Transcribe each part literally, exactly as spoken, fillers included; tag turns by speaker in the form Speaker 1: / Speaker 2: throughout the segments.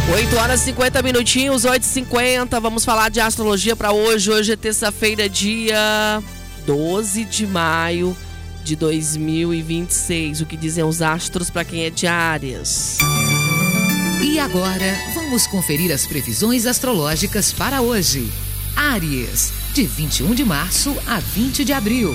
Speaker 1: oito horas e cinquenta minutinhos, oito e cinquenta. Vamos falar de astrologia para hoje. Hoje é terça-feira, dia doze de maio de dois mil e vinte e seis. O que dizem os astros para quem é de Áries?
Speaker 2: E agora, vamos conferir as previsões astrológicas para hoje. Áries, de vinte e um de março a vinte de abril.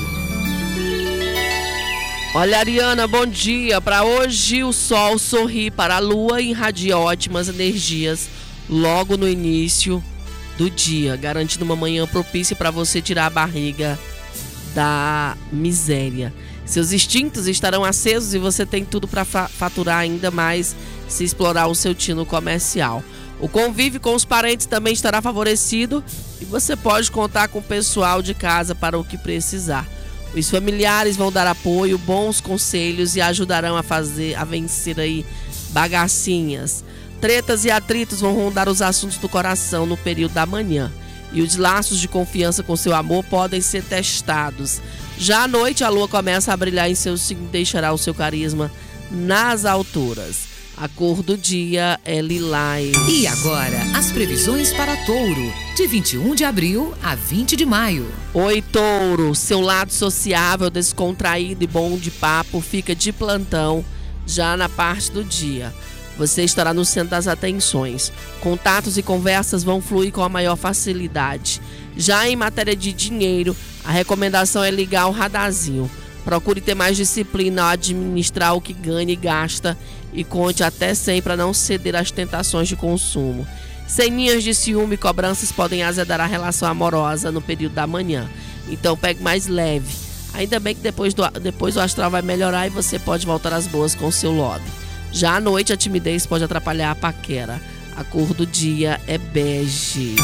Speaker 1: Olha, Ariana, bom dia. Para hoje, o Sol sorri para a Lua e irradia ótimas energias logo no início do dia, garantindo uma manhã propícia para você tirar a barriga da miséria. Seus instintos estarão acesos e você tem tudo para faturar ainda mais se explorar o seu tino comercial. O convívio com os parentes também estará favorecido e você pode contar com o pessoal de casa para o que precisar. Os familiares vão dar apoio, bons conselhos e ajudarão a fazer, a vencer aí bagacinhas. Tretas e atritos vão rondar os assuntos do coração no período da manhã. E os laços de confiança com seu amor podem ser testados. Já à noite, a lua começa a brilhar em seu signo e deixará o seu carisma nas alturas. A cor do dia é lilás.
Speaker 2: E agora, as previsões para Touro, de vinte e um de abril a vinte de maio.
Speaker 1: Oi, Touro. Seu lado sociável, descontraído e bom de papo fica de plantão já na parte do dia. Você estará no centro das atenções. Contatos e conversas vão fluir com a maior facilidade. Já em matéria de dinheiro, a recomendação é ligar o radarzinho. Procure ter mais disciplina ao administrar o que ganha e gasta e conte até cem para não ceder às tentações de consumo. Ceninhas de ciúme e cobranças podem azedar a relação amorosa no período da manhã. Então pegue mais leve. Ainda bem que depois, do, depois o astral vai melhorar e você pode voltar às boas com o seu lobby. Já à noite a timidez pode atrapalhar a paquera. A cor do dia é bege.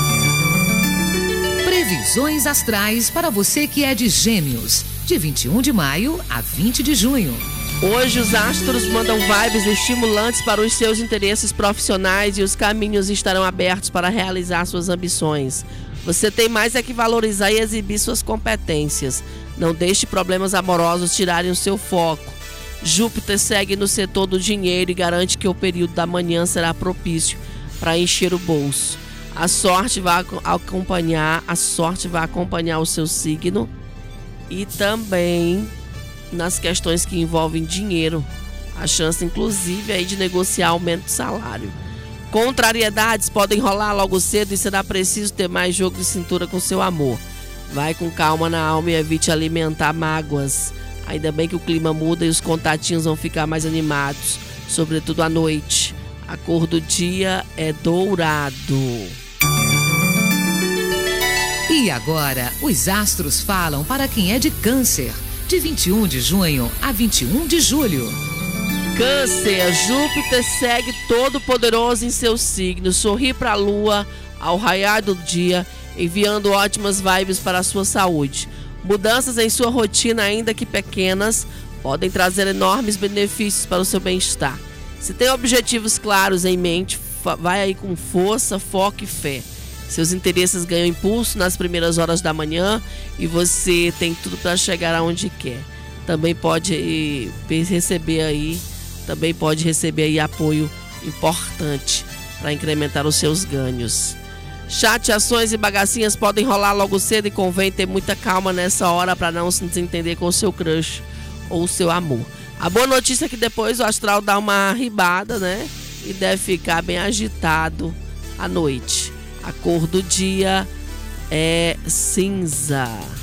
Speaker 2: Previsões astrais para você que é de Gêmeos, de vinte e um de maio a vinte de junho.
Speaker 1: Hoje os astros mandam vibes estimulantes para os seus interesses profissionais e os caminhos estarão abertos para realizar suas ambições. Você tem mais é que valorizar e exibir suas competências. Não deixe problemas amorosos tirarem o seu foco. Júpiter segue no setor do dinheiro e garante que o período da manhã será propício para encher o bolso. A sorte vai acompanhar, a sorte vai acompanhar o seu signo e também nas questões que envolvem dinheiro, a chance inclusive aí de negociar aumento de salário. Contrariedades podem rolar logo cedo e será preciso ter mais jogo de cintura com seu amor. Vai com calma na alma e evite alimentar mágoas. Ainda bem que o clima muda e os contatinhos vão ficar mais animados, sobretudo à noite. A cor do dia é dourado.
Speaker 2: E agora, os astros falam para quem é de Câncer, de vinte e um de junho a vinte e um de julho.
Speaker 1: Câncer, Júpiter segue todo poderoso em seu signo, sorri para a lua ao raiar do dia, enviando ótimas vibes para a sua saúde. Mudanças em sua rotina, ainda que pequenas, podem trazer enormes benefícios para o seu bem-estar. Se tem objetivos claros em mente, vai aí com força, foco e fé. Seus interesses ganham impulso nas primeiras horas da manhã e você tem tudo para chegar aonde quer. Também pode receber aí, também pode receber aí apoio importante para incrementar os seus ganhos. Chateações e bagacinhas podem rolar logo cedo e convém ter muita calma nessa hora para não se desentender com o seu crush ou o seu amor. A boa notícia é que depois o astral dá uma ribada, né? E deve ficar bem agitado à noite. A cor do dia é cinza.